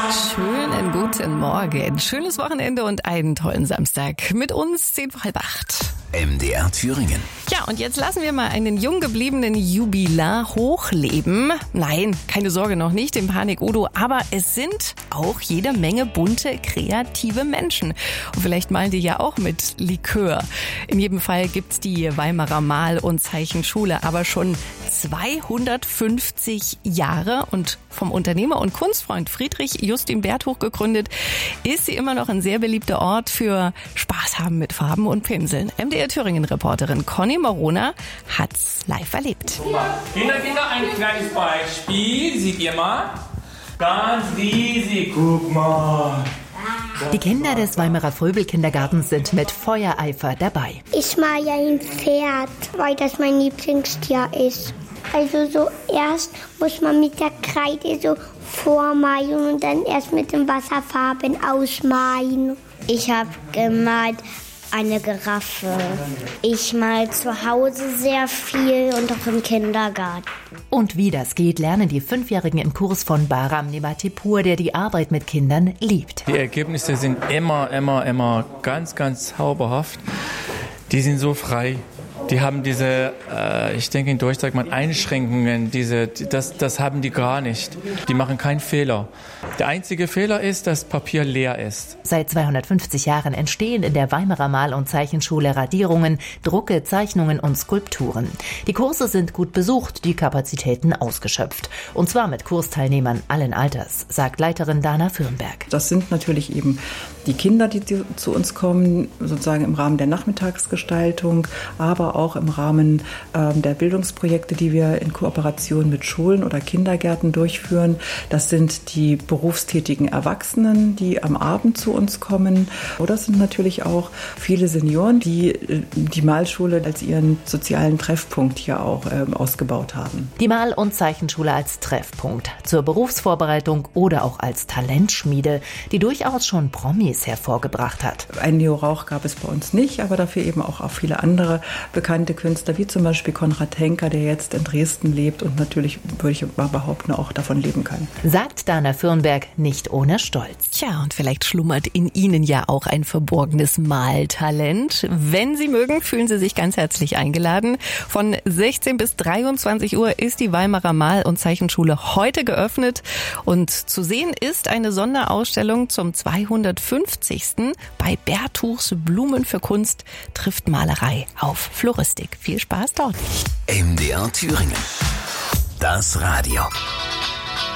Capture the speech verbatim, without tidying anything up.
Schönen guten Morgen, schönes Wochenende und einen tollen Samstag. Mit uns zehn vor halb acht. M D R Thüringen. Ja, und jetzt lassen wir mal einen jung gebliebenen Jubilar hochleben. Nein, keine Sorge, noch nicht im Panik Udo, aber es sind auch jede Menge bunte, kreative Menschen. Und vielleicht malen die ja auch mit Likör. In jedem Fall gibt's die Weimarer Mal- und Zeichenschule aber schon zweihundertfünfzig Jahre und vom Unternehmer und Kunstfreund Friedrich Justin Bertuch gegründet, ist sie immer noch ein sehr beliebter Ort für Spaß haben mit Farben und Pinseln. M D R Thüringen-Reporterin Conny Morona hat's live erlebt. Kinder, Kinder, ein kleines Beispiel. Seht ihr mal? Ganz riesig. Guck mal. Die Kinder des Weimarer Fröbel-Kindergartens sind mit Feuereifer dabei. Ich mal ja ein Pferd, weil das mein Lieblingstier ist. Also so erst muss man mit der Kreide so vormalen und dann erst mit den Wasserfarben ausmalen. Ich habe gemalt eine Giraffe. Ich mal zu Hause sehr viel und auch im Kindergarten. Und wie das geht, lernen die Fünfjährigen im Kurs von Bahram Nematipur, der die Arbeit mit Kindern liebt. Die Ergebnisse sind immer, immer, immer ganz, ganz zauberhaft. Die sind so frei. Die haben diese, äh, ich denke in Deutsch sagt man Einschränkungen, diese, das, das haben die gar nicht. Die machen keinen Fehler. Der einzige Fehler ist, dass Papier leer ist. Seit zweihundertfünfzig Jahren entstehen in der Weimarer Mal- und Zeichenschule Radierungen, Drucke, Zeichnungen und Skulpturen. Die Kurse sind gut besucht, die Kapazitäten ausgeschöpft. Und zwar mit Kursteilnehmern allen Alters, sagt Leiterin Dana Fürnberg. Das sind natürlich eben die Kinder, die zu uns kommen, sozusagen im Rahmen der Nachmittagsgestaltung, aber auch im Rahmen äh, der Bildungsprojekte, die wir in Kooperation mit Schulen oder Kindergärten durchführen. Das sind die berufstätigen Erwachsenen, die am Abend zu uns kommen. Oder es sind natürlich auch viele Senioren, die äh, die Malschule als ihren sozialen Treffpunkt hier auch äh, ausgebaut haben. Die Mal- und Zeichenschule als Treffpunkt zur Berufsvorbereitung oder auch als Talentschmiede, die durchaus schon Promis hervorgebracht hat. Ein Neo Rauch gab es bei uns nicht, aber dafür eben auch, auch viele andere bekannte Künstler, wie zum Beispiel Konrad Henker, der jetzt in Dresden lebt und natürlich, würde ich mal behaupten, auch davon leben kann. Sagt Dana Fürnberg nicht ohne Stolz. Tja, und vielleicht schlummert in Ihnen ja auch ein verborgenes Maltalent. Wenn Sie mögen, fühlen Sie sich ganz herzlich eingeladen. Von sechzehn bis dreiundzwanzig Uhr ist die Weimarer Mal- und Zeichenschule heute geöffnet. Und zu sehen ist eine Sonderausstellung zum zweihundertfünfzigsten bei Bertuchs Blumen für Kunst trifft Malerei auf Floristik. Viel Spaß dort. M D R Thüringen. Das Radio.